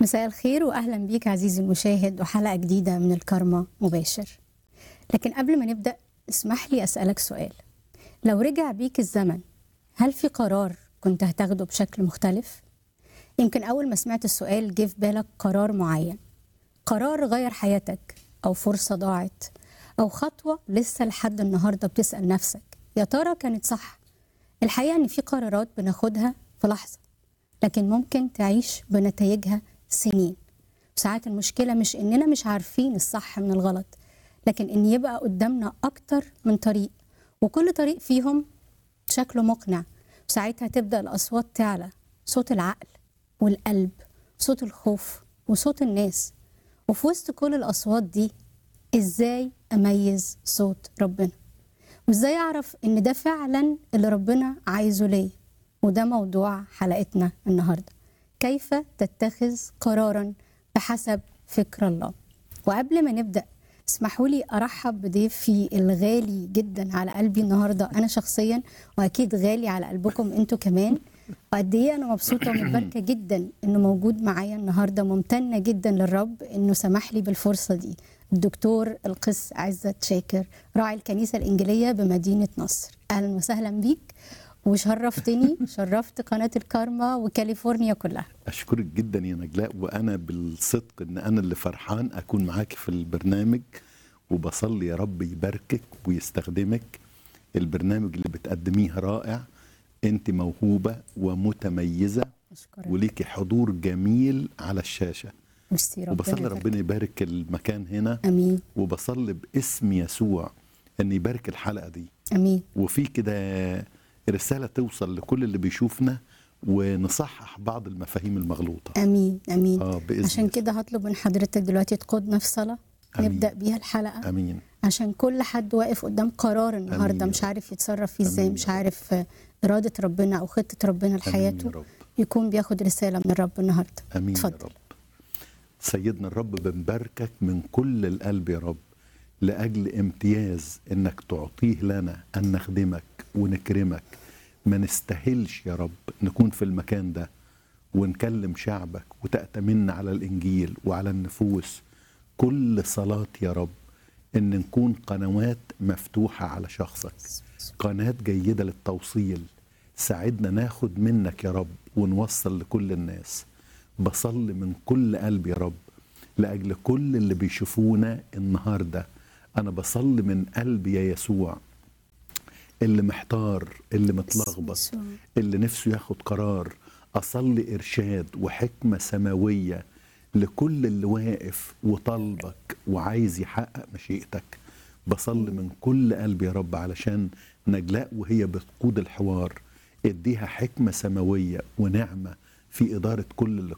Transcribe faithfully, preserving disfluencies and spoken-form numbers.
مساء الخير وأهلا بيك عزيزي المشاهد وحلقة جديدة من الكارما مباشر. لكن قبل ما نبدأ اسمح لي أسألك سؤال. لو رجع بيك الزمن، هل في قرار كنت هتاخده بشكل مختلف؟ يمكن أول ما سمعت السؤال جه في بالك قرار معين، قرار غير حياتك أو فرصة ضاعت أو خطوة لسه لحد النهاردة بتسأل نفسك يا ترى كانت صح؟ الحقيقة إن في قرارات بناخدها في لحظة لكن ممكن تعيش بنتائجها سنين. ساعات المشكلة مش إننا مش عارفين الصح من الغلط، لكن إن يبقى قدامنا أكتر من طريق وكل طريق فيهم شكله مقنع. ساعتها تبدأ الأصوات تعلى، صوت العقل والقلب، صوت الخوف وصوت الناس. وفي وسط كل الأصوات دي إزاي أميز صوت ربنا؟ وإزاي أعرف إن ده فعلا اللي ربنا عايزه ليا؟ وده موضوع حلقتنا النهاردة، كيف تتخذ قرارا بحسب فكر الله. وقبل ما نبدأ اسمحوا لي أرحب بضيفي الغالي جدا على قلبي النهاردة أنا شخصيا، وأكيد غالي على قلبكم أنتوا كمان. وقد إيه أنا مبسوطة ومتباركة جدا إنه موجود معايا النهاردة، ممتنة جدا للرب إنه سمح لي بالفرصة دي. الدكتور القس عزت شاكر، راعي الكنيسة الإنجيلية بمدينة نصر. أهلا وسهلا بيك، وشرفتني شرفت قناة الكارما وكاليفورنيا كلها. أشكرك جدا يا نجلاء، وأنا بالصدق أن أنا اللي فرحان أكون معاك في البرنامج، وبصلي يا رب يباركك ويستخدمك. البرنامج اللي بتقدميه رائع، أنت موهوبة ومتميزة أشكرك. وليكي حضور جميل على الشاشة. ميرسي، ربنا وبصلي يبارك. ربنا يبارك المكان هنا. أمين. وبصلي باسم يسوع أن يبارك الحلقة دي. أمين. وفي كده رسالة توصل لكل اللي بيشوفنا ونصحح بعض المفاهيم المغلوطة. أمين أمين. آه بإذن عشان يسوع. كده هطلب من حضرتك دلوقتي تقودنا في صلاة أمين. نبدأ بيها الحلقة. أمين. عشان كل حد واقف قدام قرار النهاردة أمين مش يا عارف يتصرف فيه ازاي، أمين مش يا رب. عارف إرادة ربنا أو خطة ربنا أمين لحياته، يا رب. يكون بياخد رسالة من الرب النهاردة. أمين اتفضل. يا رب. سيدنا الرب بنباركك من كل القلب يا رب لأجل امتياز إنك تعطيه لنا أن نخدمك ونكرمك. ما نستاهلش يا رب نكون في المكان ده ونكلم شعبك وتأتمنا على الإنجيل وعلى النفوس. كل صلاة يا رب إن نكون قنوات مفتوحة على شخصك، قناة جيدة للتوصيل. ساعدنا ناخد منك يا رب ونوصل لكل الناس. بصلي من كل قلبي يا رب لأجل كل اللي بيشوفونا النهاردة. أنا بصلي من قلبي يا يسوع، اللي محتار، اللي متلخبط، اللي نفسه ياخد قرار. أصلي إرشاد وحكمة سماوية لكل اللي واقف وطلبك وعايز يحقق مشيئتك. بصلي من كل قلبي يا رب علشان نجلاء وهي بتقود الحوار، اديها حكمة سماوية ونعمة في إدارة كل اللقاء.